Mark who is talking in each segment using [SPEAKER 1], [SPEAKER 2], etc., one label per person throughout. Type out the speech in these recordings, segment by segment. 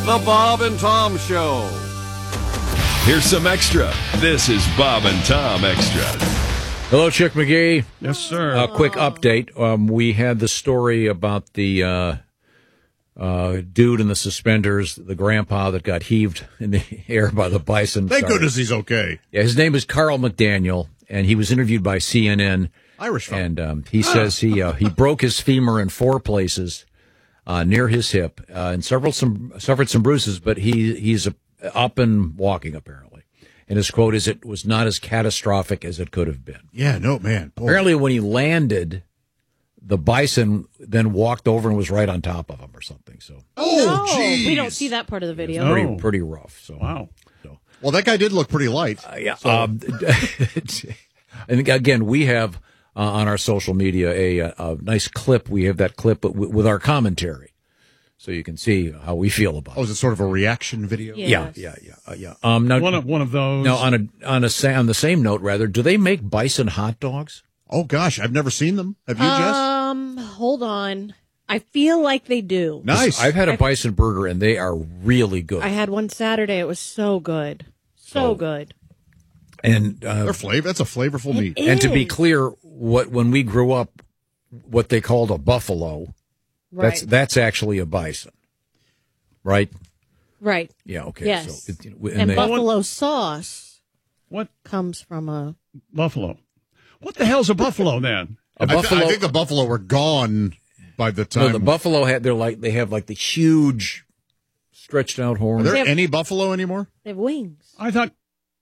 [SPEAKER 1] The Bob and Tom Show.
[SPEAKER 2] Here's some extra. This is Bob and Tom Extra.
[SPEAKER 3] Hello, Chick McGee.
[SPEAKER 4] Yes, sir.
[SPEAKER 3] A quick update. We had the story about the dude in the suspenders, the grandpa that got heaved in the air by the bison.
[SPEAKER 5] Thank goodness he's okay.
[SPEAKER 3] Yeah, his name is Carl McDaniel, and he was interviewed by CNN.
[SPEAKER 5] Irish fellow.
[SPEAKER 3] And he says he broke his femur in 4 places near his hip and suffered some bruises, but he's up and walking apparently. And his quote is, "It was not as catastrophic as it could have been."
[SPEAKER 5] Yeah, no, man. Boy.
[SPEAKER 3] Apparently, when he landed, the bison then walked over and was right on top of him or something. So,
[SPEAKER 5] geez.
[SPEAKER 6] We don't see that part of the video.
[SPEAKER 4] No.
[SPEAKER 3] pretty rough. So,
[SPEAKER 4] Wow.
[SPEAKER 5] Well, that guy did look pretty light.
[SPEAKER 3] yeah. And again, we have on our social media a nice clip. We have that clip with our commentary, so you can see how we feel about
[SPEAKER 5] Oh, is it sort of a reaction video?
[SPEAKER 6] Yes.
[SPEAKER 3] Yeah. Now,
[SPEAKER 4] One of those.
[SPEAKER 3] no, on the same note, rather, do they make bison hot dogs?
[SPEAKER 5] Oh, gosh, I've never seen them. Have you, Jess?
[SPEAKER 6] Hold on. I feel like they do.
[SPEAKER 5] Nice.
[SPEAKER 3] I've had a bison burger, and they are really good.
[SPEAKER 6] I had one Saturday. It was so good. So good.
[SPEAKER 3] And
[SPEAKER 5] They're that's a flavorful meat.
[SPEAKER 6] It
[SPEAKER 3] and to be
[SPEAKER 6] is.
[SPEAKER 3] clear, when we grew up, what they called a buffalo,
[SPEAKER 6] Right.
[SPEAKER 3] that's actually a bison, right?
[SPEAKER 6] Right.
[SPEAKER 3] Yeah. Okay.
[SPEAKER 6] Yes.
[SPEAKER 3] So
[SPEAKER 6] And buffalo sauce
[SPEAKER 4] What?
[SPEAKER 6] comes from a...
[SPEAKER 4] Buffalo. What the hell's a buffalo then?
[SPEAKER 3] a buffalo.
[SPEAKER 5] I think the buffalo were gone by the time.
[SPEAKER 3] No, the buffalo they have the huge, stretched out
[SPEAKER 5] Are
[SPEAKER 3] horns.
[SPEAKER 5] there
[SPEAKER 6] They have-
[SPEAKER 5] any buffalo anymore?
[SPEAKER 6] They have wings.
[SPEAKER 4] I thought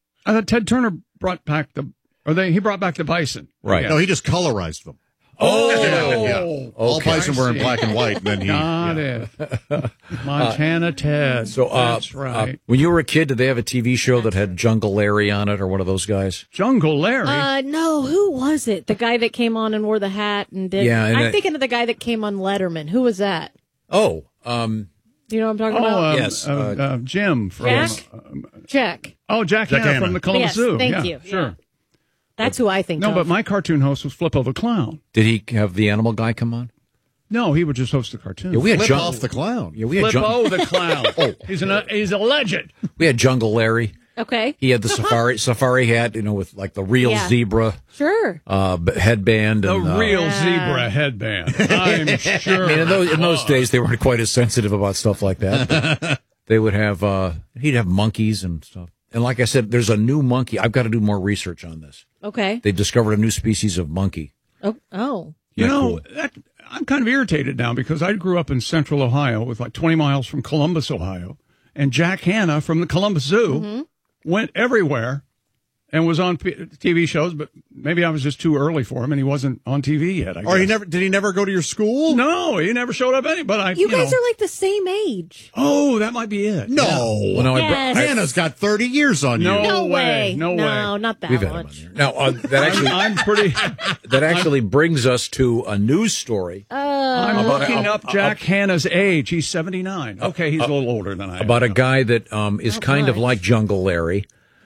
[SPEAKER 4] Ted Turner brought back he brought back the bison.
[SPEAKER 3] Right.
[SPEAKER 4] Yeah.
[SPEAKER 5] No, he just colorized them.
[SPEAKER 3] Oh,
[SPEAKER 5] Yeah. All
[SPEAKER 3] okay.
[SPEAKER 5] bison were in
[SPEAKER 4] I see.
[SPEAKER 5] black and white. Then he.
[SPEAKER 4] Got
[SPEAKER 5] yeah.
[SPEAKER 4] it. Montana Ted.
[SPEAKER 3] So
[SPEAKER 4] That's right.
[SPEAKER 3] when you were a kid, did they have a TV show that had Jungle Larry on it, or one of those guys?
[SPEAKER 4] Jungle Larry.
[SPEAKER 6] No, who was it? The guy that came on and wore the hat and did...
[SPEAKER 3] Yeah, and
[SPEAKER 6] I'm thinking of the guy that came on Letterman. Who was that?
[SPEAKER 3] Oh,
[SPEAKER 6] Do you know what I'm talking about?
[SPEAKER 3] yes,
[SPEAKER 4] Jim from
[SPEAKER 6] Jack? Jack.
[SPEAKER 4] Jack Hanna
[SPEAKER 5] Hanna.
[SPEAKER 4] from the Columbus
[SPEAKER 6] Yes,
[SPEAKER 4] Zoo.
[SPEAKER 6] thank
[SPEAKER 4] Yeah,
[SPEAKER 6] you.
[SPEAKER 4] Sure.
[SPEAKER 6] That's who I think
[SPEAKER 4] No,
[SPEAKER 6] of.
[SPEAKER 4] but my cartoon host was Flippo the Clown.
[SPEAKER 3] did he have the animal guy come on?
[SPEAKER 4] No, he would just host the cartoon.
[SPEAKER 3] Yeah, we had
[SPEAKER 5] Flip
[SPEAKER 3] Jung-
[SPEAKER 5] off the clown.
[SPEAKER 3] Yeah, we had
[SPEAKER 4] Flippo the Clown. He's a legend.
[SPEAKER 3] we had Jungle Larry.
[SPEAKER 6] Okay.
[SPEAKER 3] He had the safari hat, with like the real
[SPEAKER 6] Yeah.
[SPEAKER 3] zebra
[SPEAKER 6] Sure.
[SPEAKER 3] headband.
[SPEAKER 4] The
[SPEAKER 3] And,
[SPEAKER 4] real
[SPEAKER 6] Yeah.
[SPEAKER 4] zebra headband. I'm sure.
[SPEAKER 3] I mean, in those days, they weren't quite as sensitive about stuff like that. But they would have, he'd have monkeys and stuff. And like I said, there's a new monkey. I've got to do more research on this.
[SPEAKER 6] Okay.
[SPEAKER 3] They discovered a new species of monkey.
[SPEAKER 6] Oh.
[SPEAKER 4] You
[SPEAKER 3] Yeah,
[SPEAKER 4] know,
[SPEAKER 3] cool.
[SPEAKER 4] I'm kind of irritated now because I grew up in central Ohio with like 20 miles from Columbus, Ohio. And Jack Hanna from the Columbus Zoo went everywhere and was on TV shows, but maybe I was just too early for him and he wasn't on TV yet. I
[SPEAKER 5] Or
[SPEAKER 4] guess.
[SPEAKER 5] did he never go to your school?
[SPEAKER 4] No, he never showed up any. But
[SPEAKER 6] You guys are like the same age.
[SPEAKER 4] Oh, that might be it.
[SPEAKER 5] No.
[SPEAKER 3] Well, no,
[SPEAKER 6] Yes.
[SPEAKER 5] Hannah's got 30 years on you.
[SPEAKER 4] No.
[SPEAKER 6] No
[SPEAKER 4] way.
[SPEAKER 6] way.
[SPEAKER 4] No
[SPEAKER 6] No,
[SPEAKER 4] way.
[SPEAKER 6] not that
[SPEAKER 3] we've had him on
[SPEAKER 6] much.
[SPEAKER 3] there. Now,
[SPEAKER 4] I'm pretty.
[SPEAKER 3] that actually brings us to a news story
[SPEAKER 4] I'm looking up Jack Hanna's age. He's 79. Okay, he's a little older than I am.
[SPEAKER 3] about a guy that is
[SPEAKER 6] Not
[SPEAKER 3] kind of
[SPEAKER 6] much.
[SPEAKER 3] like Jungle Larry.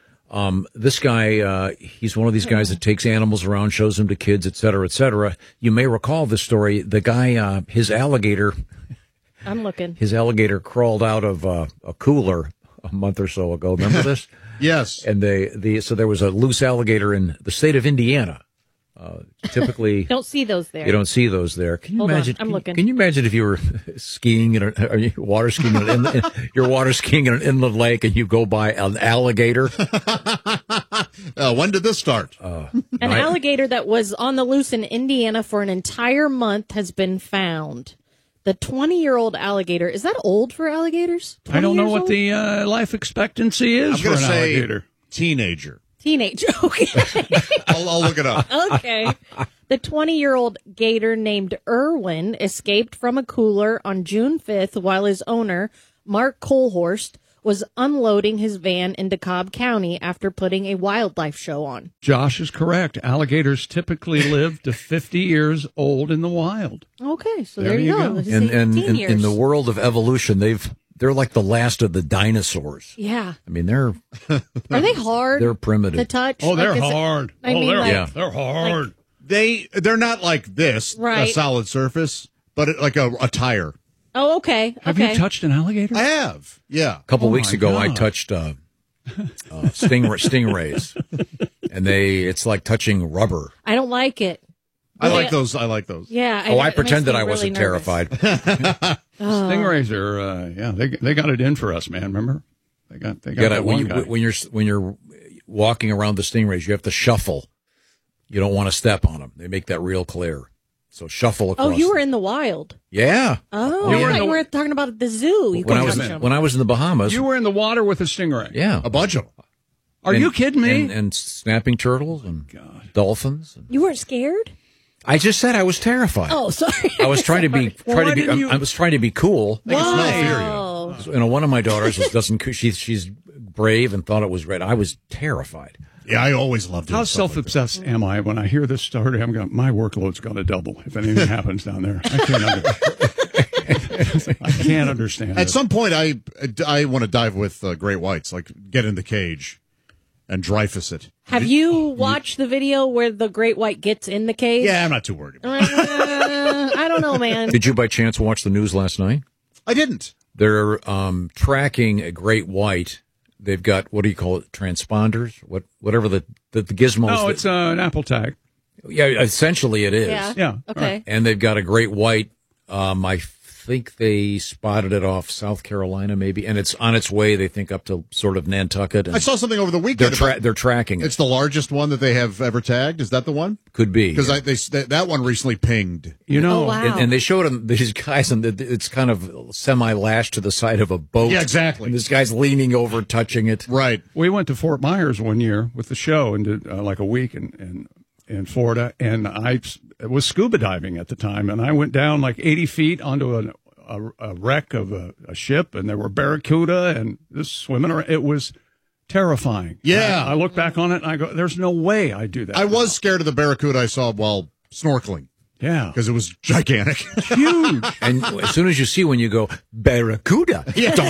[SPEAKER 3] This guy, he's one of these guys that takes animals around, shows them to kids, et cetera, et cetera. You may recall this story. The guy, his alligator crawled out of a cooler a month or so ago. Remember this?
[SPEAKER 5] Yes.
[SPEAKER 3] And so there was a loose alligator in the state of Indiana. Typically,
[SPEAKER 6] Don't see those there.
[SPEAKER 3] you don't see those there. Can you
[SPEAKER 6] Hold on,
[SPEAKER 3] imagine?
[SPEAKER 6] I'm looking.
[SPEAKER 3] Can you imagine if you were skiing or you water skiing you're water skiing in an inland lake and you go by an alligator?
[SPEAKER 5] When did this start?
[SPEAKER 6] An alligator that was on the loose in Indiana for an entire month has been found. The 20-year-old alligator, is that old for alligators?
[SPEAKER 4] I don't
[SPEAKER 6] 20
[SPEAKER 4] know
[SPEAKER 6] years
[SPEAKER 4] what
[SPEAKER 6] old?
[SPEAKER 4] the life expectancy is
[SPEAKER 5] I'm
[SPEAKER 4] for
[SPEAKER 5] going
[SPEAKER 4] an
[SPEAKER 5] to say
[SPEAKER 4] alligator.
[SPEAKER 5] teenager.
[SPEAKER 6] Teenage. Okay.
[SPEAKER 5] I'll look it up.
[SPEAKER 6] Okay. The 20-year-old gator named Irwin escaped from a cooler on June 5th while his owner, Mark Colhorst, was unloading his van in DeKalb County after putting a wildlife show on.
[SPEAKER 4] Josh is correct. Alligators typically live to 50 years old in the wild.
[SPEAKER 6] Okay, so
[SPEAKER 4] There
[SPEAKER 6] there you
[SPEAKER 4] you
[SPEAKER 6] go.
[SPEAKER 4] go.
[SPEAKER 6] This is
[SPEAKER 3] And
[SPEAKER 6] 18 years.
[SPEAKER 3] in the world of evolution, they're like the last of the dinosaurs.
[SPEAKER 6] Yeah.
[SPEAKER 3] I mean, they're
[SPEAKER 6] Are they hard
[SPEAKER 3] They're primitive.
[SPEAKER 6] to touch?
[SPEAKER 4] Oh, they're
[SPEAKER 6] Like, is it-
[SPEAKER 4] hard.
[SPEAKER 6] I mean, like-
[SPEAKER 4] they're hard.
[SPEAKER 5] They're not like this, a
[SPEAKER 6] Right.
[SPEAKER 5] solid surface, but like a tire.
[SPEAKER 6] Oh, okay.
[SPEAKER 4] Have
[SPEAKER 6] okay.
[SPEAKER 4] you touched an alligator?
[SPEAKER 5] I have. Yeah.
[SPEAKER 3] A couple
[SPEAKER 4] Oh,
[SPEAKER 3] weeks
[SPEAKER 4] my
[SPEAKER 3] ago, I
[SPEAKER 4] God.
[SPEAKER 3] touched stingrays, and it's like touching rubber.
[SPEAKER 6] I don't like it.
[SPEAKER 5] I
[SPEAKER 6] Yeah.
[SPEAKER 5] like those. I like those.
[SPEAKER 6] Yeah.
[SPEAKER 3] I
[SPEAKER 6] it makes
[SPEAKER 3] pretended
[SPEAKER 6] me
[SPEAKER 3] I
[SPEAKER 6] really
[SPEAKER 3] wasn't
[SPEAKER 6] nervous.
[SPEAKER 3] terrified.
[SPEAKER 4] Stingrays are, they got it in for us, man. Remember? They got that one guy.
[SPEAKER 3] When you're walking around the stingrays, you have to shuffle. You don't want to step on them. They make that real clear. So shuffle across.
[SPEAKER 6] Oh, you were
[SPEAKER 3] them.
[SPEAKER 6] in the wild.
[SPEAKER 3] Yeah.
[SPEAKER 6] Oh,
[SPEAKER 4] You
[SPEAKER 6] I
[SPEAKER 4] were in
[SPEAKER 6] thought
[SPEAKER 4] the-
[SPEAKER 6] you were talking about at the zoo. You
[SPEAKER 3] When I
[SPEAKER 6] couldn't
[SPEAKER 3] was
[SPEAKER 6] touch them.
[SPEAKER 3] when I was in the Bahamas.
[SPEAKER 4] You were in the water with a stingray.
[SPEAKER 3] Yeah.
[SPEAKER 5] A bunch of them.
[SPEAKER 4] Are you kidding me?
[SPEAKER 3] And snapping turtles and dolphins.
[SPEAKER 6] You weren't scared?
[SPEAKER 3] I just said I was terrified.
[SPEAKER 6] Oh, sorry.
[SPEAKER 3] I was trying to be
[SPEAKER 4] why didn't you-
[SPEAKER 3] I was trying to be cool.
[SPEAKER 5] They can smell fear.
[SPEAKER 6] Oh.
[SPEAKER 3] You know, one of my daughters she's brave and thought it was red. I was terrified.
[SPEAKER 5] Yeah, I always loved it.
[SPEAKER 4] How self-obsessed am I when I hear this story? I'm going, my workload's going to double if anything happens down there. I can't understand.
[SPEAKER 5] At
[SPEAKER 4] it.
[SPEAKER 5] some point, I want to dive with great whites, like get in the cage and Dreyfus it.
[SPEAKER 6] Have you watched the video where the great white gets in the cage?
[SPEAKER 5] Yeah, I'm not too worried about it.
[SPEAKER 6] I don't know, man.
[SPEAKER 3] Did you by chance watch the news last night?
[SPEAKER 5] I didn't.
[SPEAKER 3] They're tracking a great white. They've got, what do you call it, transponders? Whatever the gizmos.
[SPEAKER 4] No, it's an Apple tag.
[SPEAKER 3] Yeah, essentially it is.
[SPEAKER 6] Yeah.
[SPEAKER 4] Yeah.
[SPEAKER 6] Okay.
[SPEAKER 3] And they've got a great white. I think they spotted it off South Carolina, maybe, and it's on its way. They think up to sort of Nantucket. And
[SPEAKER 5] I saw something over the weekend.
[SPEAKER 3] they're tracking it.
[SPEAKER 5] It's the largest one that they have ever tagged. Is that the one?
[SPEAKER 3] Could be
[SPEAKER 5] Because that one recently pinged.
[SPEAKER 4] You know,
[SPEAKER 6] Oh, wow.
[SPEAKER 3] And they showed him these guys, and it's kind of semi-lashed to the side of a boat.
[SPEAKER 5] Yeah, exactly.
[SPEAKER 3] And this guy's leaning over, touching it.
[SPEAKER 5] Right.
[SPEAKER 4] we went to Fort Myers one year with the show and did like a week in Florida, and I was scuba diving at the time, and I went down like 80 feet onto a wreck of a ship, and there were barracuda and this swimming around. It was terrifying.
[SPEAKER 5] Yeah.
[SPEAKER 4] I look back on it and I go, "There's no way I do that."
[SPEAKER 5] I was scared of the barracuda I saw while snorkeling
[SPEAKER 4] yeah,
[SPEAKER 5] because it was gigantic.
[SPEAKER 4] huge.
[SPEAKER 3] And as soon as you see when you go, Barracuda.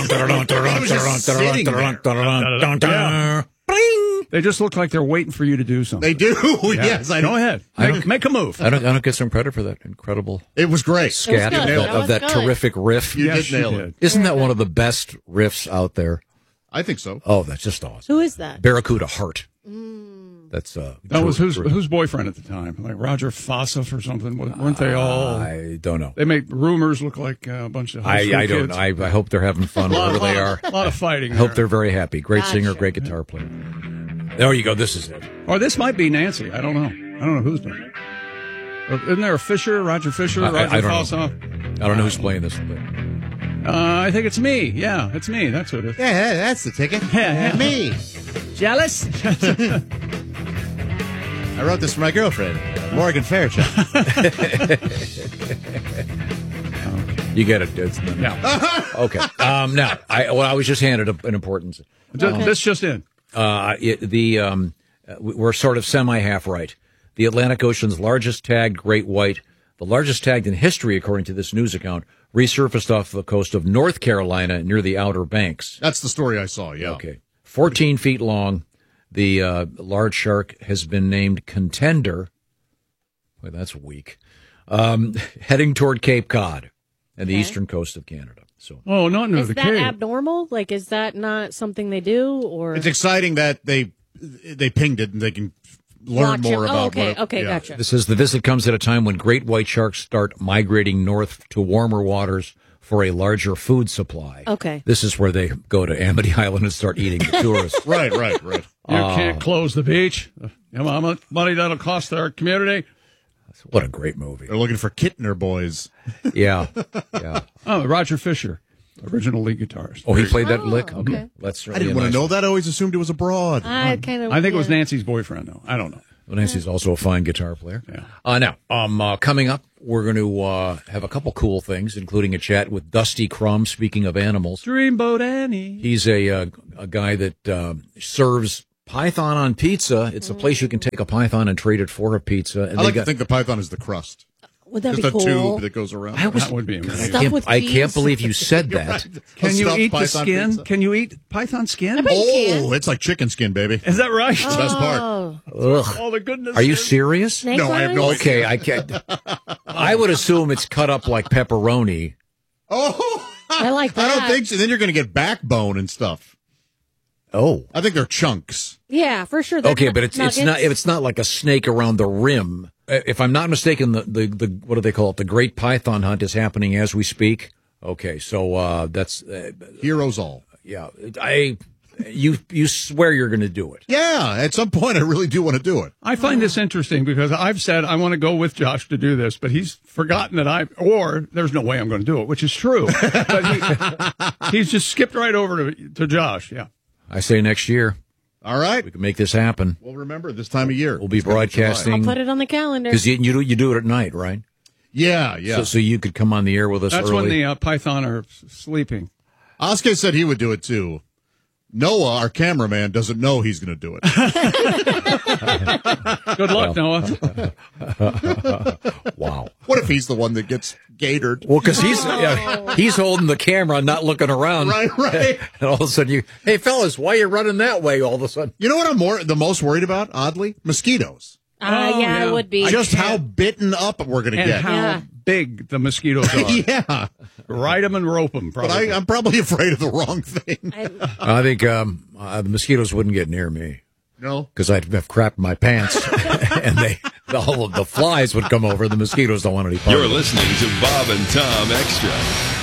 [SPEAKER 3] Bling.
[SPEAKER 4] They just look like they're waiting for you to do something.
[SPEAKER 5] They do. Yes, I
[SPEAKER 4] Go
[SPEAKER 5] know.
[SPEAKER 4] ahead, make a move.
[SPEAKER 3] I don't get some credit for that incredible
[SPEAKER 5] It was great.
[SPEAKER 3] scat
[SPEAKER 6] good.
[SPEAKER 3] of
[SPEAKER 6] That was
[SPEAKER 3] that
[SPEAKER 6] good.
[SPEAKER 3] terrific riff.
[SPEAKER 5] You
[SPEAKER 4] Yes,
[SPEAKER 5] did nail
[SPEAKER 4] you
[SPEAKER 5] it.
[SPEAKER 4] did.
[SPEAKER 3] Isn't that one of the best riffs out there?
[SPEAKER 5] I think so.
[SPEAKER 3] Oh, that's just awesome.
[SPEAKER 6] Who is that?
[SPEAKER 3] Barracuda Heart. That's
[SPEAKER 4] That was whose boyfriend at the time, like Roger Fossif or something. Weren't they all?
[SPEAKER 3] I don't know.
[SPEAKER 4] They make rumors look like a bunch of high school
[SPEAKER 3] I don't.
[SPEAKER 4] kids.
[SPEAKER 3] I hope they're having fun wherever they are.
[SPEAKER 4] A lot of fighting.
[SPEAKER 3] I hope
[SPEAKER 4] there.
[SPEAKER 3] they're very happy. Great
[SPEAKER 6] Gotcha.
[SPEAKER 3] singer, great guitar player. There you go. This is it.
[SPEAKER 4] Or this might be Nancy. I don't know. I don't know who's doing it. Isn't there a Fisher, Roger Fisher, Roger
[SPEAKER 3] I don't know.
[SPEAKER 4] Fossoff?
[SPEAKER 3] I don't know who's playing this. But
[SPEAKER 4] I think it's me. Yeah, it's me. That's who it is.
[SPEAKER 5] Yeah, that's the ticket.
[SPEAKER 4] Yeah.
[SPEAKER 5] Me.
[SPEAKER 4] Jealous?
[SPEAKER 5] I wrote this for my girlfriend, Morgan Fairchild.
[SPEAKER 3] you get it, dudes.
[SPEAKER 4] Yeah.
[SPEAKER 3] Okay. Now, I was just handed an importance.
[SPEAKER 4] This just in.
[SPEAKER 3] We're sort of semi-half right. The Atlantic Ocean's largest tagged great white, the largest tagged in history, according to this news account, resurfaced off the coast of North Carolina near the Outer Banks.
[SPEAKER 5] That's the story I saw, yeah.
[SPEAKER 3] Okay. 14 feet long. The large shark has been named Contender. Boy, that's weak. Heading toward Cape Cod and the eastern coast of Canada. So,
[SPEAKER 4] Oh, not into
[SPEAKER 6] Is
[SPEAKER 4] the
[SPEAKER 6] that
[SPEAKER 4] cave.
[SPEAKER 6] abnormal? Like, is that not something they do? Or
[SPEAKER 5] It's exciting that they pinged it and they can learn
[SPEAKER 6] Watch it.
[SPEAKER 5] more
[SPEAKER 6] Oh,
[SPEAKER 5] about
[SPEAKER 6] okay,
[SPEAKER 5] what it,
[SPEAKER 6] okay,
[SPEAKER 5] yeah.
[SPEAKER 6] gotcha.
[SPEAKER 3] this is the visit comes at a time when great white sharks start migrating north to warmer waters for a larger food supply.
[SPEAKER 6] Okay.
[SPEAKER 3] This is where they go to Amity Island and start eating the tourists.
[SPEAKER 5] Right.
[SPEAKER 4] You can't close the beach. You know how much money that'll cost our community?
[SPEAKER 3] What a great movie.
[SPEAKER 5] They're looking for Kittner boys.
[SPEAKER 3] Yeah.
[SPEAKER 4] Oh, Roger Fisher, original lead guitarist.
[SPEAKER 3] Oh, he played that lick?
[SPEAKER 6] okay.
[SPEAKER 3] That's
[SPEAKER 5] I didn't want to know that. I always assumed it was abroad.
[SPEAKER 6] I kind of.
[SPEAKER 4] I think it was Nancy's boyfriend, though. I don't know.
[SPEAKER 3] Well, Nancy's also a fine guitar player.
[SPEAKER 4] Yeah.
[SPEAKER 3] Now, coming up, we're going to have a couple cool things, including a chat with Dusty Crum, speaking of animals.
[SPEAKER 4] Dreamboat Annie.
[SPEAKER 3] He's a guy that serves python on pizza. It's a place you can take a python and trade it for a pizza. And
[SPEAKER 5] I like to think the python is the crust.
[SPEAKER 6] Would that
[SPEAKER 5] Just
[SPEAKER 6] be
[SPEAKER 5] a
[SPEAKER 6] cool?
[SPEAKER 5] tube that goes around.
[SPEAKER 4] That would be amazing.
[SPEAKER 6] Stuff with
[SPEAKER 3] I
[SPEAKER 6] feet.
[SPEAKER 3] can't believe you said that.
[SPEAKER 4] Can
[SPEAKER 5] A
[SPEAKER 4] you
[SPEAKER 5] stuffed
[SPEAKER 4] eat the
[SPEAKER 5] python
[SPEAKER 4] skin?
[SPEAKER 5] pizza?
[SPEAKER 4] Can you eat python skin?
[SPEAKER 6] I bet you can.
[SPEAKER 5] Oh, it's like chicken skin, baby.
[SPEAKER 4] Is that right?
[SPEAKER 5] The best part.
[SPEAKER 6] Oh,
[SPEAKER 3] Ugh.
[SPEAKER 4] Oh, the goodness.
[SPEAKER 3] Are you serious?
[SPEAKER 6] snake
[SPEAKER 5] No, I have no
[SPEAKER 6] eyes?
[SPEAKER 3] Okay, I can't. I would assume it's cut up like pepperoni.
[SPEAKER 5] Oh,
[SPEAKER 6] I like that.
[SPEAKER 5] I don't think so. Then you're going to get backbone and stuff.
[SPEAKER 3] Oh.
[SPEAKER 5] I think they're chunks.
[SPEAKER 6] Yeah, for sure. They're
[SPEAKER 3] Okay, but it's
[SPEAKER 6] nuggets.
[SPEAKER 3] not if it's not like a snake around the rim. If I'm not mistaken, the what do they call it? The Great Python Hunt is happening as we speak. Okay, so that's
[SPEAKER 5] Heroes all.
[SPEAKER 3] yeah. You swear you're going to do it.
[SPEAKER 5] Yeah, at some point I really do want to do it.
[SPEAKER 4] I find this interesting because I've said I want to go with Josh to do this, but he's forgotten that or there's no way I'm going to do it, which is true. But he's just skipped right over to Josh. Yeah.
[SPEAKER 3] I say next year
[SPEAKER 5] All right.
[SPEAKER 3] we can make this happen.
[SPEAKER 5] Well, remember, this time of year.
[SPEAKER 3] We'll be
[SPEAKER 5] it's gonna
[SPEAKER 3] broadcasting.
[SPEAKER 6] I'll put it on the calendar.
[SPEAKER 3] Because you do it at night, right?
[SPEAKER 5] Yeah, yeah.
[SPEAKER 3] So you could come on the air with us
[SPEAKER 4] That's
[SPEAKER 3] early.
[SPEAKER 4] when the Python are sleeping.
[SPEAKER 5] Oscar said he would do it too. Noah, our cameraman, doesn't know he's going to do it.
[SPEAKER 4] Good luck, Noah.
[SPEAKER 3] Wow.
[SPEAKER 5] What if he's the one that gets gatored?
[SPEAKER 3] Well, because he's holding the camera, not looking around.
[SPEAKER 5] Right.
[SPEAKER 3] And all of a sudden hey fellas, why are you running that way all of a sudden?
[SPEAKER 5] You know what I'm the most worried about, oddly? Mosquitoes.
[SPEAKER 6] Yeah, it would be.
[SPEAKER 5] Just how bitten up we're going to
[SPEAKER 4] And
[SPEAKER 5] get.
[SPEAKER 4] how big the mosquitoes are.
[SPEAKER 5] Yeah.
[SPEAKER 4] Ride them and rope them,
[SPEAKER 5] But
[SPEAKER 4] probably.
[SPEAKER 5] I'm probably afraid of the wrong thing.
[SPEAKER 3] I think the mosquitoes wouldn't get near me
[SPEAKER 5] No?
[SPEAKER 3] because I'd have crapped my pants, and all of the flies would come over. The mosquitoes don't want any part
[SPEAKER 2] You're
[SPEAKER 3] of it.
[SPEAKER 2] listening to Bob and Tom Extra.